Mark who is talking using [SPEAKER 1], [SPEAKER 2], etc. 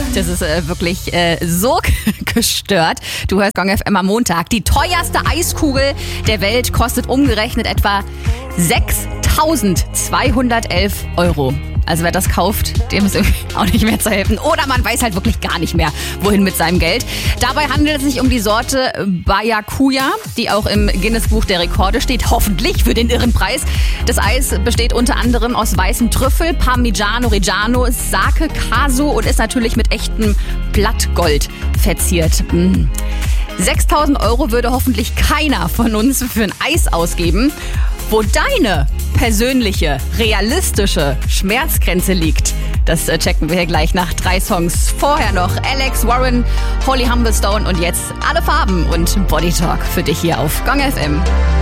[SPEAKER 1] Das ist wirklich so gestört. Du hörst Gong FM am Montag. Die teuerste Eiskugel der Welt kostet umgerechnet etwa 6.211 €. Also wer das kauft, dem ist irgendwie auch nicht mehr zu helfen. Oder man weiß halt wirklich gar nicht mehr, wohin mit seinem Geld. Dabei handelt es sich um die Sorte Byakuya, die auch im Guinness-Buch der Rekorde steht. Hoffentlich für den irren Preis. Das Eis besteht unter anderem aus weißem Trüffel, Parmigiano Reggiano, Sake, Casu und ist natürlich mit echtem Blattgold verziert. 6.000 € würde hoffentlich keiner von uns für ein Eis ausgeben. Wo deine persönliche, realistische Schmerzgrenze liegt, das checken wir hier gleich nach 3 Songs. Vorher noch Alex Warren, Holly Humberstone und jetzt alle Farben und Body Talk für dich hier auf Gong FM.